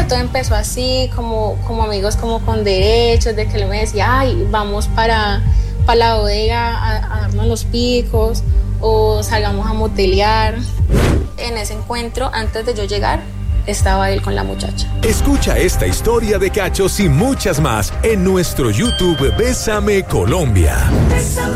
todo empezó así, como amigos como con derechos, de que él me decía, ay, vamos para la bodega a darnos los picos, o salgamos a motelear. En ese encuentro, antes de yo llegar, estaba él con la muchacha. Escucha esta historia de cachos y muchas más en nuestro YouTube Bésame Colombia. Bésame.